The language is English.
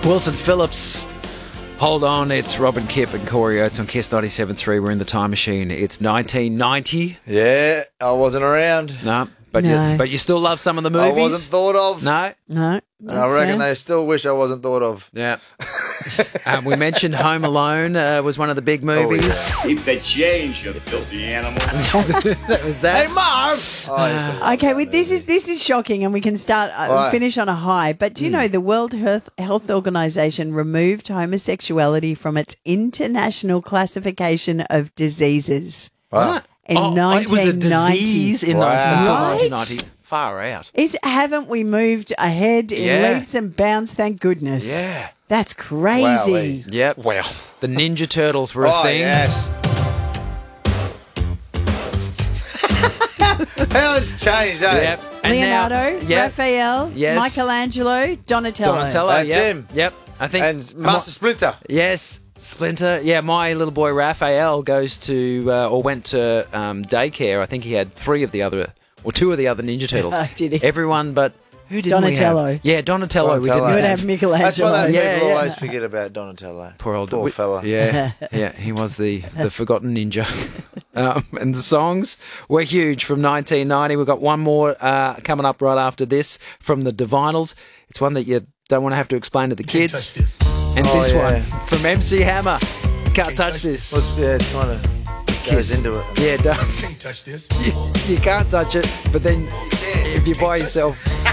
Wilson Phillips. Hold on, it's Robin Kipp and Corey Oates on Kiss 97.3. We're in the time machine. It's 1990. Yeah, I wasn't around. No, but you still love some of the movies? I wasn't thought of. No? No. And I reckon they still wish I wasn't thought of. Yeah. We mentioned Home Alone was one of the big movies. Oh, Keep the change, you filthy animal. That was that. Hey, Marv! Okay, this is shocking, and we can finish on a high. But do you know the World Health Organization removed homosexuality from its international classification of diseases What? in 1990? It was a disease in Wow. 1990. Far out. Haven't we moved ahead in Yeah. leaps and bounds? Thank goodness. Yeah. That's crazy. Wowee. Yep. Wow. The Ninja Turtles were a thing. Yes. How it's changed, eh? Yep. And now- Leonardo, yep. Raphael, Yes. Michelangelo, Donatello. That's yep. him. Yep. I think. And Master Splinter. Yes. Splinter. Yeah, my little boy Raphael goes to, or went to daycare. I think he had two of the other Ninja Turtles. Did he? Everyone but... Who did Donatello. we have? Yeah, Donatello. We Donatello. didn't We'd have. have Michelangelo. That's why Yeah, people yeah. always forget about Donatello. Poor fella. Yeah, yeah, he was the forgotten ninja. And the songs were huge from 1990. We've got one more coming up right after this from the Divinals. It's one that you don't want to have to explain to the kids. And this one from MC Hammer. Can't touch this. It kind of goes into it. Yeah, it does. Can't touch this. You can't touch it, but then if you buy yourself